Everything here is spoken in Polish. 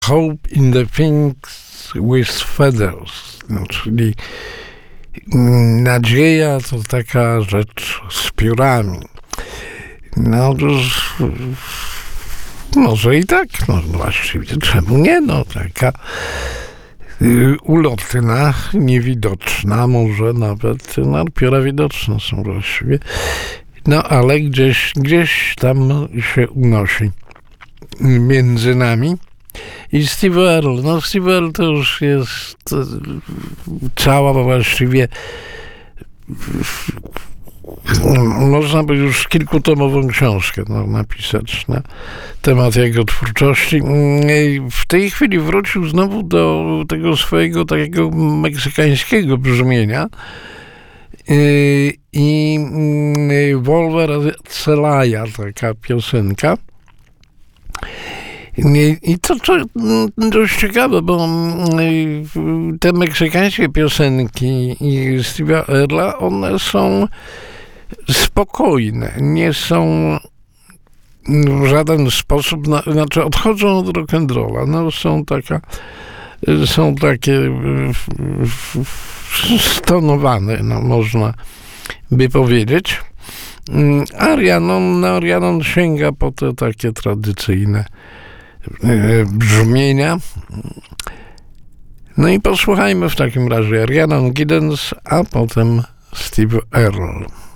Hope in the Things with Feathers, no, czyli nadzieja to taka rzecz z piórami. No otóż może i tak, no właściwie czemu nie, no taka ulotna, niewidoczna, może nawet, no pióra widoczne są właściwie, no ale gdzieś tam się unosi między nami. I Steve Earle, no Steve Earle to już jest cała właściwie, można by już kilkutomową książkę napisać na temat jego twórczości. W tej chwili wrócił znowu do tego swojego takiego meksykańskiego brzmienia i Volver Celaya, taka piosenka. I to dość ciekawe, bo te meksykańskie piosenki Steve'a Earle'a, one są spokojne, nie są w żaden sposób, znaczy odchodzą od rock'n'rolla, no są takie stonowane, no można by powiedzieć. Rhiannon sięga po te takie tradycyjne brzmienia. No i posłuchajmy w takim razie Rhiannon Giddens, a potem Steve Earle.